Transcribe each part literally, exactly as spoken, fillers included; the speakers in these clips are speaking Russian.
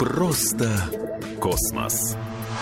Просто космос.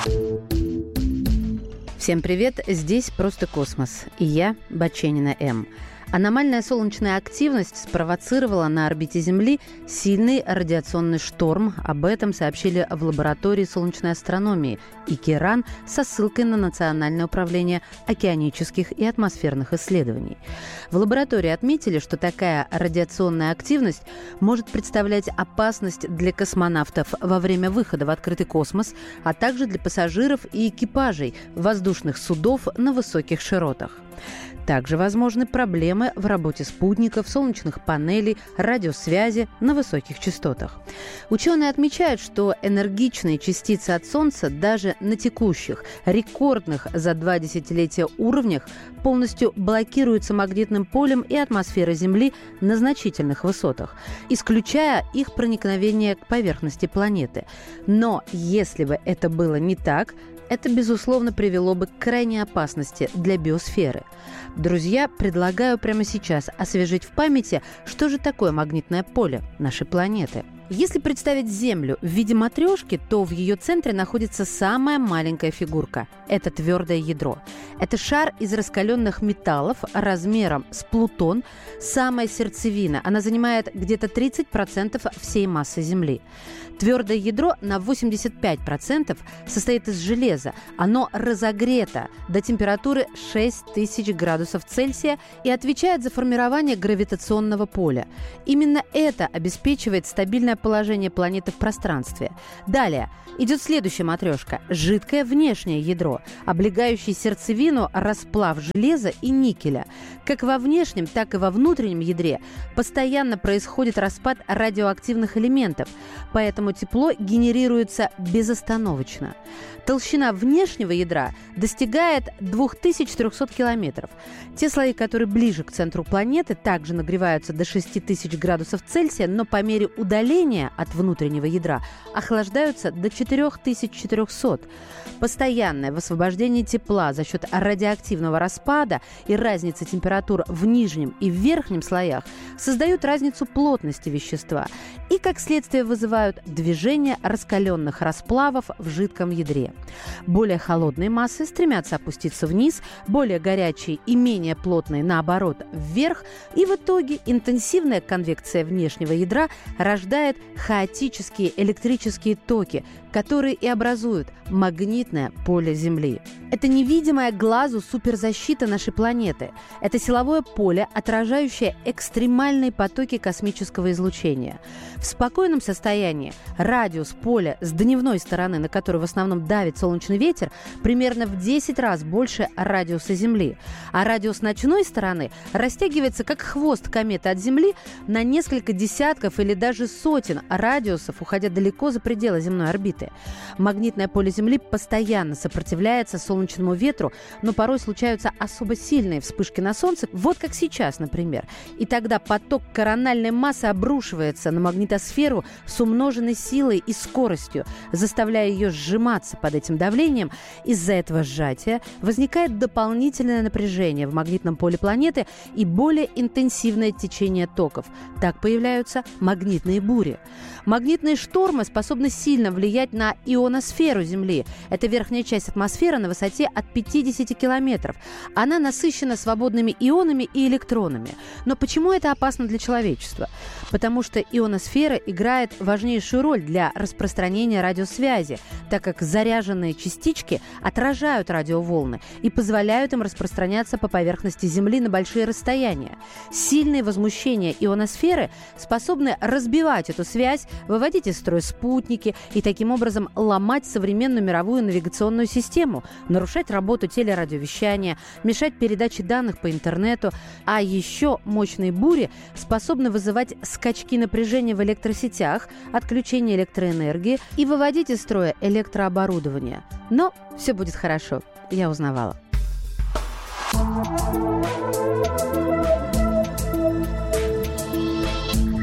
Всем привет, здесь «Просто космос» и я, Баченина М. Аномальная солнечная активность спровоцировала на орбите Земли сильный радиационный шторм. Об этом сообщили в лаборатории солнечной астрономии ИКИРАН со ссылкой на Национальное управление океанических и атмосферных исследований. В лаборатории отметили, что такая радиационная активность может представлять опасность для космонавтов во время выхода в открытый космос, а также для пассажиров и экипажей воздушных судов на высоких широтах. Также возможны проблемы в работе спутников, солнечных панелей, радиосвязи на высоких частотах. Ученые отмечают, что энергичные частицы от Солнца даже на текущих, рекордных за два десятилетия уровнях полностью блокируются магнитным полем и атмосферой Земли на значительных высотах, исключая их проникновение к поверхности планеты. Но если бы это было не так, это, безусловно, привело бы к крайней опасности для биосферы. Друзья, предлагаю прямо сейчас освежить в памяти, что же такое магнитное поле нашей планеты. Если представить Землю в виде матрешки, то в ее центре находится самая маленькая фигурка – это твердое ядро. Это шар из раскаленных металлов размером с Плутон, самая сердцевина. Она занимает где-то тридцать процентов всей массы Земли. Твердое ядро на восемьдесят пять процентов состоит из железа. Оно разогрето до температуры шесть тысяч градусов Цельсия и отвечает за формирование гравитационного поля. Именно это обеспечивает стабильное положение планеты в пространстве. Далее идет следующая матрешка – жидкое внешнее ядро, облегающее сердцевину расплав железа и никеля. Как во внешнем, так и во внутреннем ядре постоянно происходит распад радиоактивных элементов, поэтому тепло генерируется безостановочно. Толщина внешнего ядра достигает две тысячи триста километров. Те слои, которые ближе к центру планеты, также нагреваются до шесть тысяч градусов Цельсия, но по мере удаления от внутреннего ядра охлаждаются до четыре тысячи четыреста. Постоянное высвобождение тепла за счет радиоактивного распада и разницы температур в нижнем и в верхнем слоях создают разницу плотности вещества и, как следствие, вызывают движение раскаленных расплавов в жидком ядре. Более холодные массы стремятся опуститься вниз, более горячие и менее плотные, наоборот, вверх, и в итоге интенсивная конвекция внешнего ядра рождает хаотические электрические токи, которые и образуют магнитное поле Земли. Это невидимая глазу суперзащита нашей планеты. Это силовое поле, отражающее экстремальные потоки космического излучения. В спокойном состоянии радиус поля с дневной стороны, на которую в основном давит солнечный ветер, примерно в десять раз больше радиуса Земли. А радиус ночной стороны растягивается как хвост кометы от Земли на несколько десятков или даже сотен радиусов, уходя далеко за пределы земной орбиты. Магнитное поле Земли постоянно сопротивляется солнечному ветру, но порой случаются особо сильные вспышки на Солнце, вот как сейчас, например. И тогда поток корональной массы обрушивается на магнитосферу с умноженной силой и скоростью, заставляя ее сжиматься под этим давлением. Из-за этого сжатия возникает дополнительное напряжение в магнитном поле планеты и более интенсивное течение токов. Так появляются магнитные бури. Магнитные штормы способны сильно влиять на ионосферу Земли. Это верхняя часть атмосферы на высоте от пятидесяти километров. Она насыщена свободными ионами и электронами. Но почему это опасно для человечества? Потому что ионосфера играет важнейшую роль для распространения радиосвязи, так как заряженные частички отражают радиоволны и позволяют им распространяться по поверхности Земли на большие расстояния. Сильные возмущения ионосферы способны разбивать эту связь, выводить из строя спутники и таким образом ломать современную мировую навигационную систему, нарушать работу телерадиовещания, мешать передаче данных по интернету. А еще мощные бури способны вызывать скачки напряжения в электросетях, отключение электроэнергии и выводить из строя электрооборудование. Но все будет хорошо, я узнавала.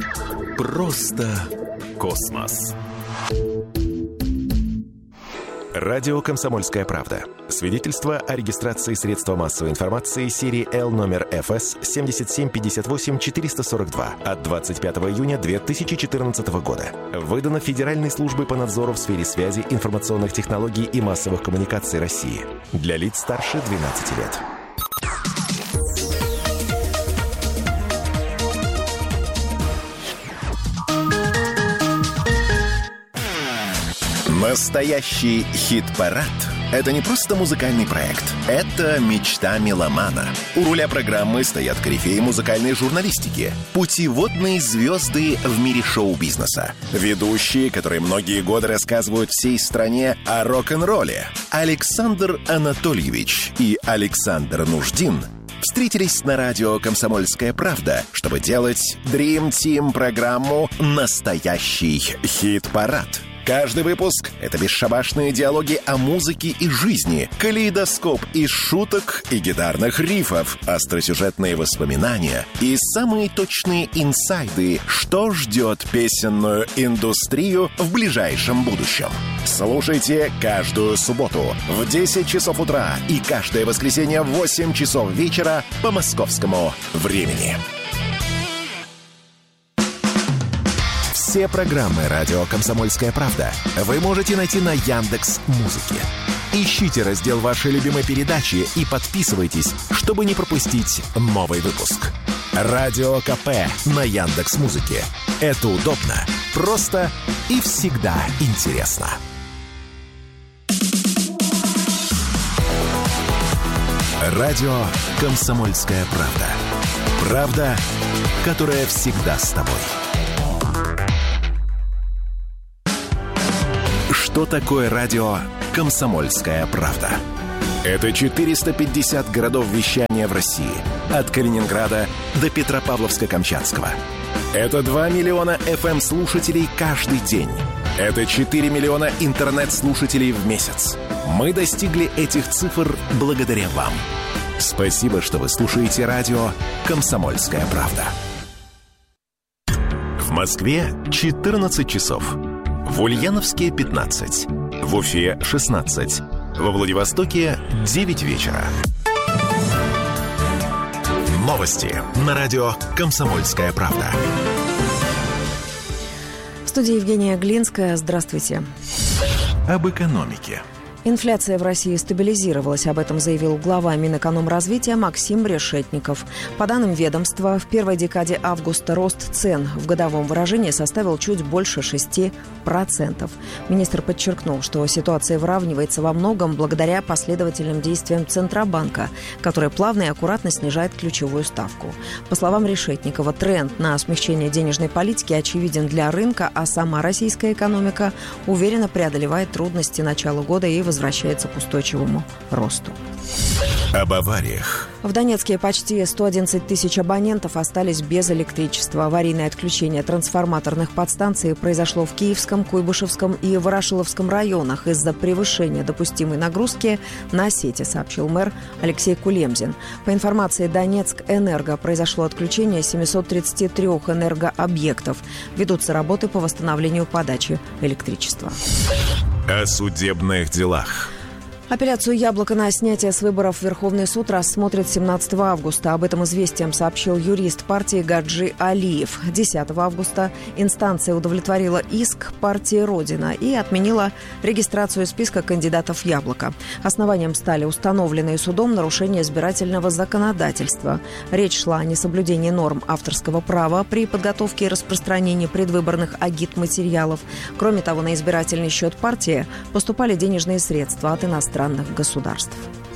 Просто космос. Радио «Комсомольская правда». Свидетельство о регистрации средства массовой информации серии Л номер эф эс семь семь пять восемь четыре сорок два от двадцать пятого июня две тысячи четырнадцатого года. Выдано Федеральной службой по надзору в сфере связи, информационных технологий и массовых коммуникаций России. Для лиц старше двенадцати лет. Настоящий хит-парад – это не просто музыкальный проект. Это мечта меломана. У руля программы стоят корифеи музыкальной журналистики, путеводные звезды в мире шоу-бизнеса, ведущие, которые многие годы рассказывают всей стране о рок-н-ролле. Александр Анатольевич и Александр Нуждин встретились на радио «Комсомольская правда», чтобы делать Dream Team программу «Настоящий хит-парад». Каждый выпуск — это бесшабашные диалоги о музыке и жизни, калейдоскоп из шуток и гитарных рифов, остросюжетные воспоминания и самые точные инсайды, что ждет песенную индустрию в ближайшем будущем. Слушайте каждую субботу в десять часов утра и каждое воскресенье в восемь часов вечера по московскому времени. Все программы «Радио Комсомольская правда» вы можете найти на Яндекс.Музыке. Ищите раздел вашей любимой передачи и подписывайтесь, чтобы не пропустить новый выпуск. Радио КП на Яндекс.Музыке. Это удобно, просто и всегда интересно. Радио «Комсомольская правда». Правда, которая всегда с тобой. Что такое радио «Комсомольская правда»? Это четыреста пятьдесят городов вещания в России. От Калининграда до Петропавловска-Камчатского. Это два миллиона эф эм-слушателей каждый день. Это четыре миллиона интернет-слушателей в месяц. Мы достигли этих цифр благодаря вам. Спасибо, что вы слушаете радио «Комсомольская правда». В Москве четырнадцать часов. В Ульяновске пятнадцать. В Уфе шестнадцать. Во Владивостоке девять вечера. Новости на радио «Комсомольская правда». В студии Евгения Глинская. Здравствуйте. Об экономике. Инфляция в России стабилизировалась, об этом заявил глава Минэкономразвития Максим Решетников. По данным ведомства, в первой декаде августа рост цен в годовом выражении составил чуть больше шести процентов. Министр подчеркнул, что ситуация выравнивается во многом благодаря последовательным действиям Центробанка, который плавно и аккуратно снижает ключевую ставку. По словам Решетникова, тренд на смягчение денежной политики очевиден для рынка, а сама российская экономика уверенно преодолевает трудности начала года и возвращается к устойчивому росту. Об авариях. В Донецке почти сто одиннадцать тысяч абонентов остались без электричества. Аварийное отключение трансформаторных подстанций произошло в Киевском, Куйбышевском и Ворошиловском районах из-за превышения допустимой нагрузки на сети, сообщил мэр Алексей Кулемзин. По информации Донецк-Энерго, произошло отключение семисот тридцати трёх энергообъектов. Ведутся работы по восстановлению подачи электричества. О судебных делах. Апелляцию «Яблоко» на снятие с выборов в Верховный суд рассмотрят семнадцатого августа. Об этом «Известиям» сообщил юрист партии Гаджи Алиев. десятого августа инстанция удовлетворила иск партии «Родина» и отменила регистрацию списка кандидатов «Яблоко». Основанием стали установленные судом нарушения избирательного законодательства. Речь шла о несоблюдении норм авторского права при подготовке и распространении предвыборных агитматериалов. Кроме того, на избирательный счет партии поступали денежные средства от иностранных государств.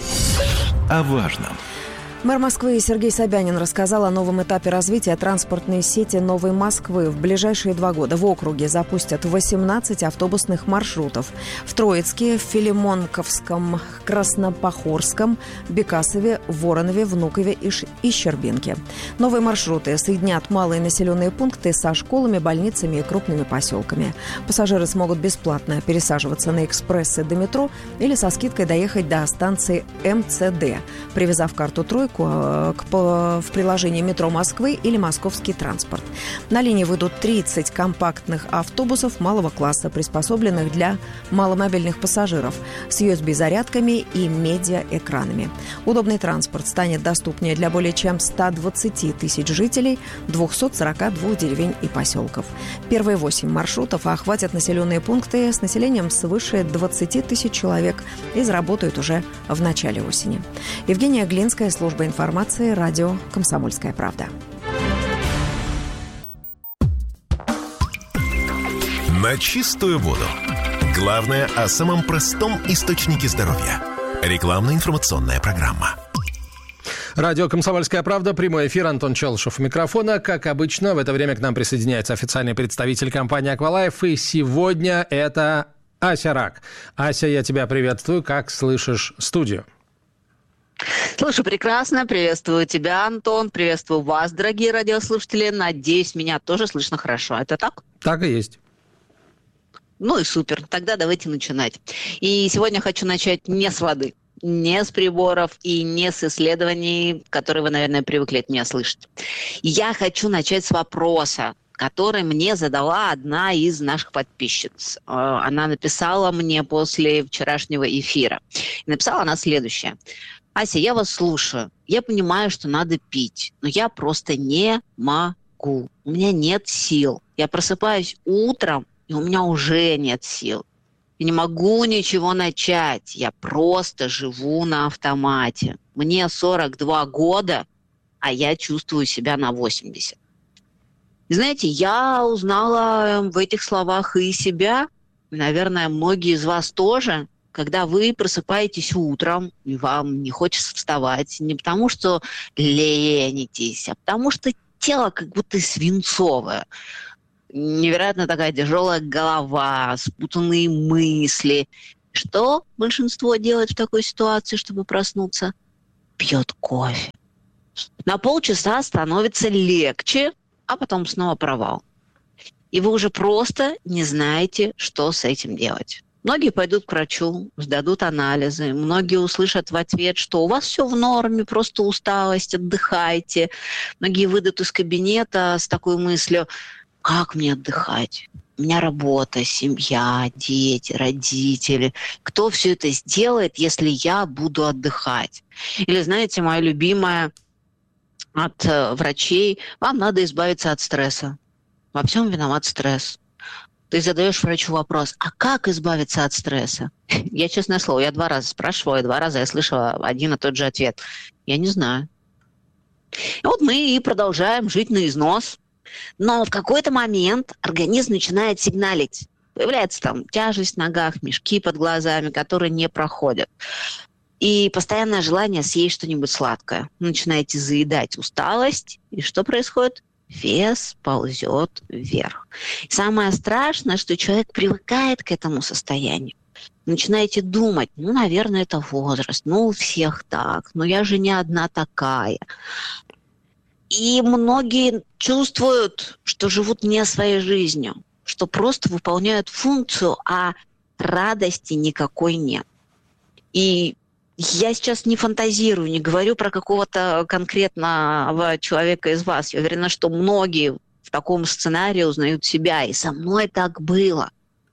О важном. Мэр Москвы Сергей Собянин рассказал о новом этапе развития транспортной сети Новой Москвы. В ближайшие два года в округе запустят восемнадцать автобусных маршрутов. В Троицке, в Филимонковском, Краснопохорском, Бекасове, Воронове, Внукове и, Ш... и Щербинке. Новые маршруты соединят малые населенные пункты со школами, больницами и крупными поселками. Пассажиры смогут бесплатно пересаживаться на экспрессы до метро или со скидкой доехать до станции эм цэ дэ. Привязав карту «Тройка», настройку в приложении «Метро Москвы» или «Московский транспорт». На линии выйдут тридцать компактных автобусов малого класса, приспособленных для маломобильных пассажиров, с ю эс би-зарядками и медиаэкранами. Удобный транспорт станет доступнее для более чем ста двадцати тысяч жителей двухсот сорока двух деревень и поселков. Первые восемь маршрутов охватят населенные пункты с населением свыше двадцати тысяч человек и заработают уже в начале осени. Евгения Глинская, служба информации, радио «Комсомольская правда». На чистую воду. Главное о самом простом источнике здоровья. Рекламно-информационная программа. Радио «Комсомольская правда», прямой эфир, Антон Челышев у микрофона. Как обычно, в это время к нам присоединяется официальный представитель компании «Аквалайф». И сегодня это Ася Рак. Ася, я тебя приветствую. Как слышишь студию? Слышу прекрасно. Приветствую тебя, Антон. Приветствую вас, дорогие радиослушатели. Надеюсь, меня тоже слышно хорошо. Это так? Так и есть. Ну и супер. Тогда давайте начинать. И сегодня хочу начать не с воды, не с приборов и не с исследований, которые вы, наверное, привыкли от меня слышать. Я хочу начать с вопроса, который мне задала одна из наших подписчиц. Она написала мне после вчерашнего эфира. И написала она следующее. Ася, я вас слушаю. Я понимаю, что надо пить, но я просто не могу. У меня нет сил. Я просыпаюсь утром, и у меня уже нет сил. Я не могу ничего начать. Я просто живу на автомате. Мне сорок два года, а я чувствую себя на восемьдесят. И знаете, я узнала в этих словах и себя, и, наверное, многие из вас тоже, когда вы просыпаетесь утром, и вам не хочется вставать, не потому что ленитесь, а потому что тело как будто свинцовое. Невероятно такая тяжелая голова, спутанные мысли. Что большинство делает в такой ситуации, чтобы проснуться? Пьет кофе. На полчаса становится легче, а потом снова провал. И вы уже просто не знаете, что с этим делать. Многие пойдут к врачу, сдадут анализы. Многие услышат в ответ, что у вас все в норме, просто усталость, отдыхайте. Многие выйдут из кабинета с такой мыслью: как мне отдыхать? У меня работа, семья, дети, родители. Кто все это сделает, если я буду отдыхать? Или, знаете, моя любимая от э, врачей: вам надо избавиться от стресса. Во всем виноват стресс. Ты задаешь врачу вопрос: а как избавиться от стресса? Я, честное слово, я два раза спрашивала, и два раза я слышала один и тот же ответ. Я не знаю. И вот мы и продолжаем жить на износ. Но в какой-то момент организм начинает сигналить. Появляется там тяжесть в ногах, мешки под глазами, которые не проходят. И постоянное желание съесть что-нибудь сладкое. Вы начинаете заедать усталость. И что происходит? Вес ползет вверх. И самое страшное, что человек привыкает к этому состоянию. Начинаете думать: ну, наверное, это возраст, ну, у всех так, но я же не одна такая. И многие чувствуют, что живут не своей жизнью, что просто выполняют функцию, а радости никакой нет. И я сейчас не фантазирую, не говорю про какого-то конкретного человека из вас. Я уверена, что многие в таком сценарии узнают себя. И со мной так было.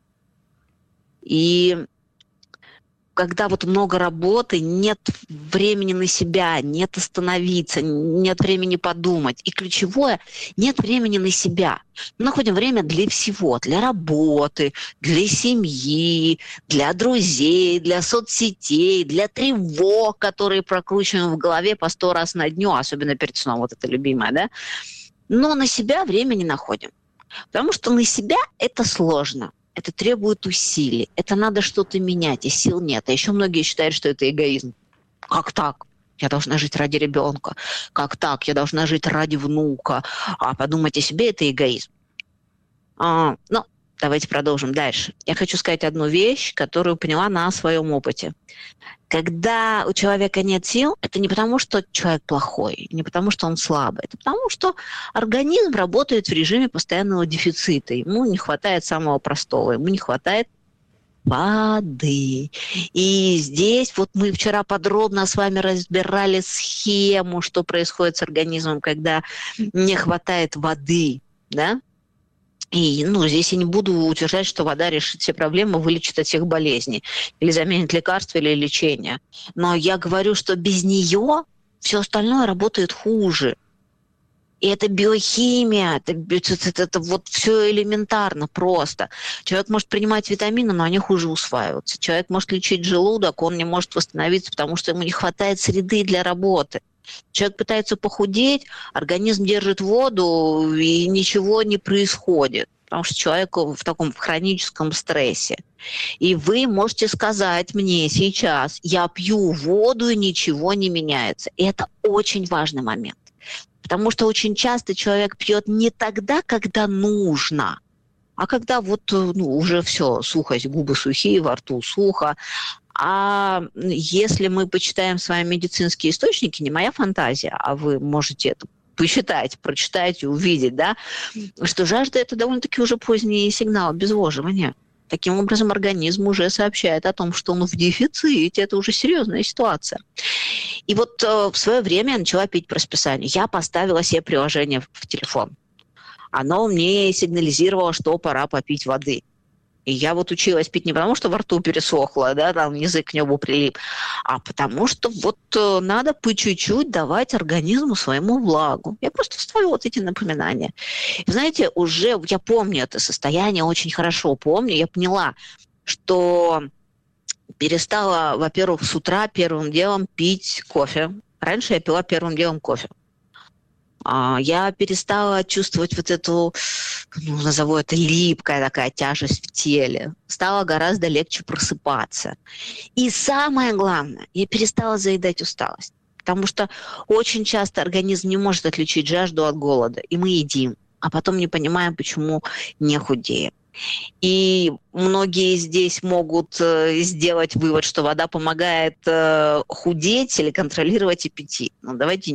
И когда вот много работы, нет времени на себя, нет остановиться, нет времени подумать. И ключевое, нет времени на себя. Мы находим время для всего, для работы, для семьи, для друзей, для соцсетей, для тревог, которые прокручиваем в голове по сто раз на дню, особенно перед сном, вот это любимое, да? Но на себя время не находим. Потому что на себя это сложно. Это требует усилий. Это надо что-то менять, и сил нет. А еще многие считают, что это эгоизм. Как так? Я должна жить ради ребенка. Как так? Я должна жить ради внука. А подумать о себе – это эгоизм. А, ну, давайте продолжим дальше. Я хочу сказать одну вещь, которую поняла на своем опыте. Когда у человека нет сил, это не потому, что человек плохой, не потому, что он слабый. Это потому, что организм работает в режиме постоянного дефицита. Ему не хватает самого простого. Ему не хватает воды. И здесь вот мы вчера подробно с вами разбирали схему, что происходит с организмом, когда не хватает воды, да? И, ну, здесь я не буду утверждать, что вода решит все проблемы, вылечит от всех болезней, или заменит лекарства, или лечение. Но я говорю, что без нее все остальное работает хуже. И это биохимия, это, это, это вот все элементарно просто. Человек может принимать витамины, но они хуже усваиваются. Человек может лечить желудок, он не может восстановиться, потому что ему не хватает среды для работы. Человек пытается похудеть, организм держит воду, и ничего не происходит, потому что человек в таком хроническом стрессе. И вы можете сказать мне сейчас: я пью воду, и ничего не меняется. И это очень важный момент. Потому что очень часто человек пьет не тогда, когда нужно, а когда вот ну, уже все, сухость, губы сухие, во рту сухо. А если мы почитаем с вами медицинские источники, не моя фантазия, а вы можете это посчитать, прочитать и увидеть, да, что жажда – это довольно-таки уже поздний сигнал обезвоживания. Таким образом, организм уже сообщает о том, что он в дефиците. Это уже серьезная ситуация. И вот э, в свое время я начала пить по расписанию. Я поставила себе приложение в, в телефон. Оно мне сигнализировало, что пора попить воды. И я вот училась пить не потому, что во рту пересохло, да, там язык к небу прилип, а потому что вот э, надо по чуть-чуть давать организму своему влагу. Я просто ставила вот эти напоминания. И, знаете, уже я помню это состояние, очень хорошо помню. Я поняла, что перестала, во-первых, с утра первым делом пить кофе. Раньше я пила первым делом кофе. Я перестала чувствовать вот эту, ну, назову это, липкая такая тяжесть в теле. Стало гораздо легче просыпаться. И самое главное, я перестала заедать усталость. Потому что очень часто организм не может отличить жажду от голода. И мы едим, а потом не понимаем, почему не худеем. И многие здесь могут э, сделать вывод, что вода помогает э, худеть или контролировать аппетит. Но давайте